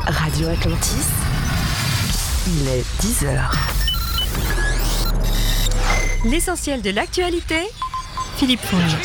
Radio Atlantis, il est 10h. L'essentiel de l'actualité, Philippe Fonge.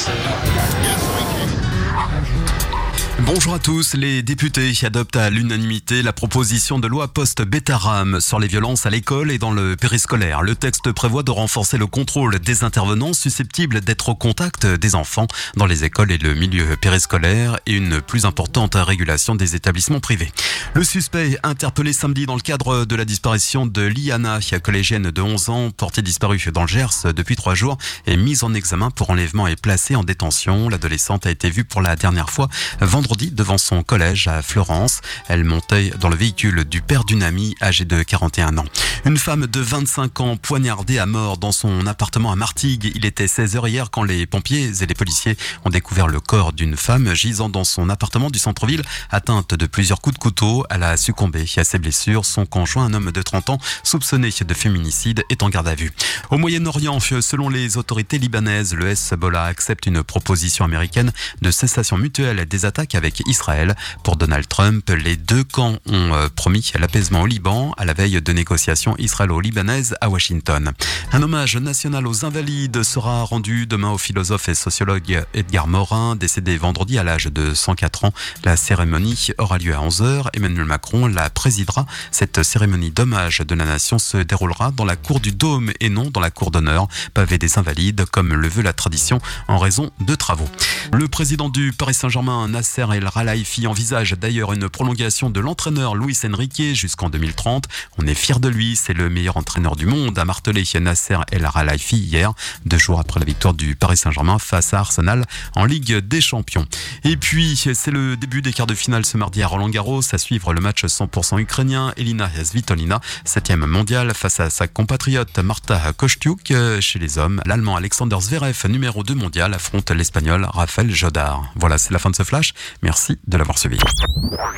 Bonjour à tous. Les députés adoptent à l'unanimité la proposition de loi post-Betaram sur les violences à l'école et dans le périscolaire. Le texte prévoit de renforcer le contrôle des intervenants susceptibles d'être au contact des enfants dans les écoles et le milieu périscolaire et une plus importante régulation des établissements privés. Le suspect interpellé samedi dans le cadre de la disparition de Liana, collégienne de 11 ans, portée disparue dans le Gers depuis 3 jours, est mise en examen pour enlèvement et placée en détention. L'adolescente a été vue pour la dernière fois vendredi devant son collège à Florence. Elle montait dans le véhicule du père d'une amie âgée de 41 ans. Une femme de 25 ans poignardée à mort dans son appartement à Martigues. Il était 16h hier quand les pompiers et les policiers ont découvert le corps d'une femme gisant dans son appartement du centre-ville, atteinte de plusieurs coups de couteau. Elle a succombé à ses blessures. Son conjoint, un homme de 30 ans, soupçonné de féminicide, est en garde à vue. Au Moyen-Orient, selon les autorités libanaises, le Hezbollah accepte une proposition américaine de cessation mutuelle des attaques avec Israël. Pour Donald Trump, les deux camps ont promis l'apaisement au Liban à la veille de négociations israélo-libanaises à Washington. Un hommage national aux invalides sera rendu demain au philosophe et sociologue Edgar Morin, décédé vendredi à l'âge de 104 ans. La cérémonie aura lieu à 11h. Emmanuel Macron la présidera. Cette cérémonie d'hommage de la nation se déroulera dans la cour du Dôme et non dans la cour d'honneur, pavée des invalides, comme le veut la tradition en raison de travaux. Le président du Paris Saint-Germain, Nasser El Khelaifi, envisage d'ailleurs une prolongation de l'entraîneur Luis Enrique jusqu'en 2030. On est fiers de lui, c'est le meilleur entraîneur du monde, a martelé Nasser El Khelaifi hier, 2 jours après la victoire du Paris Saint-Germain face à Arsenal en Ligue des Champions. Et puis, c'est le début des quarts de finale ce mardi à Roland-Garros, à suivre le match 100% ukrainien. Elina Svitolina, 7e mondiale, face à sa compatriote Marta Kostyuk. Chez les hommes, l'Allemand Alexander Zverev, numéro 2 mondial, affronte l'Espagnol Rafael Jodar. Voilà, c'est la fin de ce flash. Merci de l'avoir suivi.